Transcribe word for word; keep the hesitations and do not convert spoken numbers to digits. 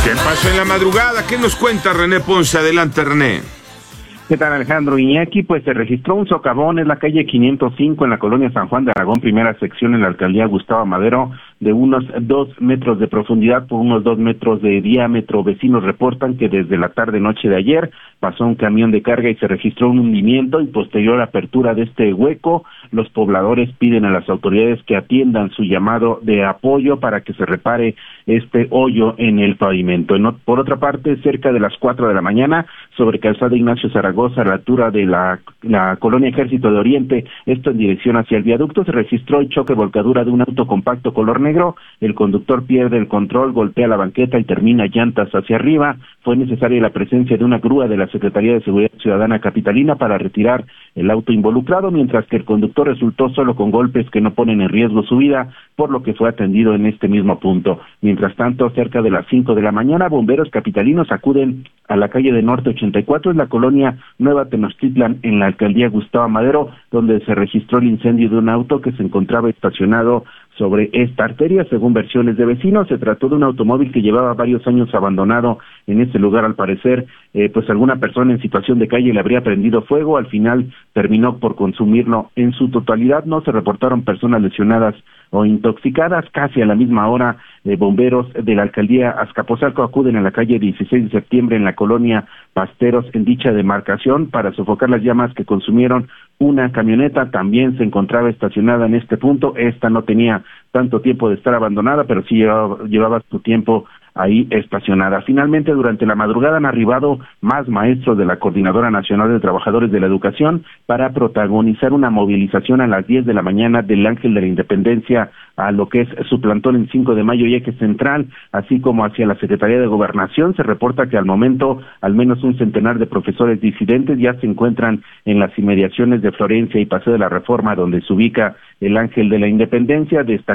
¿Qué pasó en la madrugada? ¿Qué nos cuenta René Ponce? Adelante, René. ¿Qué tal, Alejandro Iñaki? Pues se registró un socavón en la calle quinientos cinco en la colonia San Juan de Aragón, primera sección en la alcaldía Gustavo Madero, de unos dos metros de profundidad por unos dos metros de diámetro. Vecinos reportan que desde la tarde-noche de ayer pasó un camión de carga y se registró un hundimiento y posterior apertura de este hueco. Los pobladores piden a las autoridades que atiendan su llamado de apoyo para que se repare este hoyo en el pavimento. Por otra parte, cerca de las cuatro de la mañana, sobre calzada Ignacio Zaragoza, a la altura de la, la colonia Ejército de Oriente, esto en dirección hacia el viaducto, se registró el choque volcadura de un auto compacto color negro. El conductor pierde el control, golpea la banqueta y termina llantas hacia arriba. Fue necesaria la presencia de una grúa de la Secretaría de Seguridad Ciudadana Capitalina para retirar el auto involucrado, mientras que el conductor resultó solo con golpes que no ponen en riesgo su vida, por lo que fue atendido en este mismo punto. Mientras tanto, cerca de las cinco de la mañana, bomberos capitalinos acuden a la calle de Norte ochenta y cuatro en la colonia Nueva Tenochtitlan, en la alcaldía Gustavo Madero, donde se registró el incendio de un auto que se encontraba estacionado sobre esta arteria. Según versiones de vecinos, se trató de un automóvil que llevaba varios años abandonado en ese lugar. Al parecer, eh, pues alguna persona en situación de calle le habría prendido fuego. Al final terminó por consumirlo en su totalidad. No se reportaron personas lesionadas o intoxicadas. Casi a la misma hora, eh, bomberos de la alcaldía Azcapotzalco acuden a la calle dieciséis de septiembre en la colonia Pasteros, en dicha demarcación, para sofocar las llamas que consumieron una camioneta. También se encontraba estacionada en este punto. Esta no tenía tanto tiempo de estar abandonada, pero sí llevaba, llevaba su tiempo ahí estacionada. Finalmente, durante la madrugada han arribado más maestros de la Coordinadora Nacional de Trabajadores de la Educación para protagonizar una movilización a las diez de la mañana del Ángel de la Independencia a lo que es su plantón en cinco de mayo y Eje Central, así como hacia la Secretaría de Gobernación. Se reporta que al momento al menos un centenar de profesores disidentes ya se encuentran en las inmediaciones de Florencia y Paseo de la Reforma, donde se ubica el Ángel de la Independencia. Destacó